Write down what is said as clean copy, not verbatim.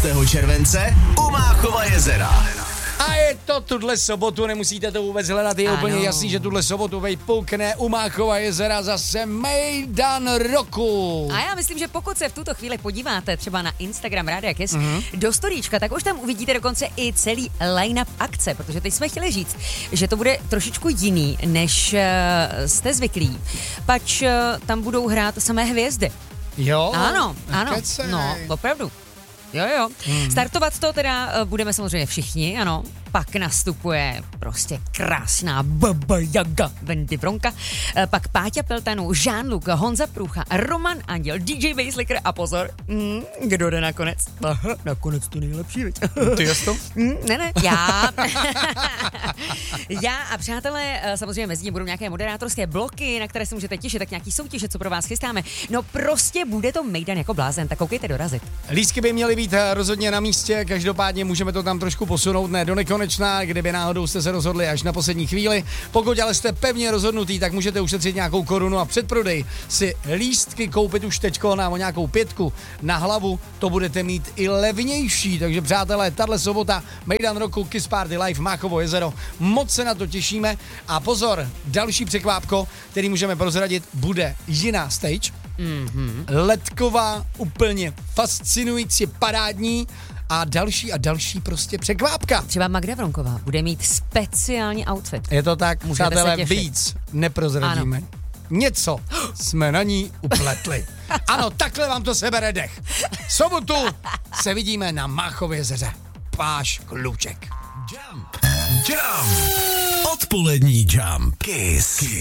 července u Máchova jezera. A je to tuhle sobotu, nemusíte to vůbec hledat, je úplně jasný, že tuhle sobotu vypukne u Máchova jezera zase Mejdan roku. A já myslím, že pokud se v tuto chvíli podíváte třeba na Instagram Rádia Kiss do storíčka, tak už tam uvidíte dokonce i celý line-up akce, protože teď jsme chtěli říct, že to bude trošičku jiný, než jste zvyklí. Pač tam budou hrát samé hvězdy. Jo? Ano, Kecej. no, opravdu. Jo. Startovat to teda budeme samozřejmě všichni, ano. Pak nastupuje prostě krásná Baba Jaga Wendy Bronka, pak Páťa Peltanů, Jean-Luc, Honza Průcha, Roman Anděl, DJ Basslicker a pozor, kdo jde nakonec? Aha, nakonec to nejlepší, viď? Ty jsi to? Ne, já. Já a přátelé, samozřejmě mezi tím budou nějaké moderátorské bloky, na které se můžete těšit, tak nějaký soutěže, co pro vás chystáme. No prostě bude to Mejdan jako blázen, tak koukejte dorazit. Lístky by měly být rozhodně na místě, každopádně můžeme to tam trošku posunout, ne do nekonečna, kdyby náhodou jste se rozhodli až na poslední chvíli. Pokud ale jste pevně rozhodnutý, tak můžete ušetřit nějakou korunu a předprodej si lístky koupit už teďko na nějakou 5 na hlavu, to budete mít i levnější. Takže přátelé, tahle sobota Mejdan roku Kiss Party Live Máchovo jezero. Moc se na to těšíme a pozor, další překvápko, který můžeme prozradit, bude jiná stage. Ledková, úplně fascinující, parádní a další prostě překvápka. Třeba Magda Vronková bude mít speciální outfit. Je to tak, Můžete přátelé, se těšit. víc neprozradíme. Ano. Něco jsme na ní upletli. Ano, takhle vám to sebere dech. Sobotu se vidíme na Máchově jezeře. Páš Kluček. Jump. Odpolední Jump. Kiss.